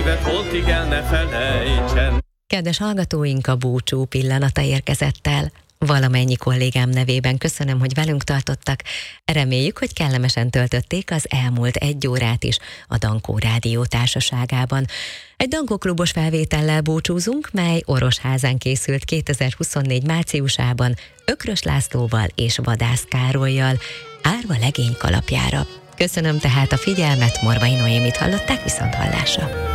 Holtig el ne felejtsen. Kedves hallgatóink, a búcsú pillanata érkezett el. Valamennyi kollégám nevében köszönöm, hogy velünk tartottak. Reméljük, hogy kellemesen töltötték az elmúlt 1 órát is a Dankó Rádió társaságában. Egy Dankó klubos felvétellel búcsúzunk, mely Orosházán készült 2024 márciusában Ökrös Lászlóval és Vadász Károllyal, Árva legény kalapjára. Köszönöm tehát a figyelmet, Morvai Noémit hallották, viszonthallásra.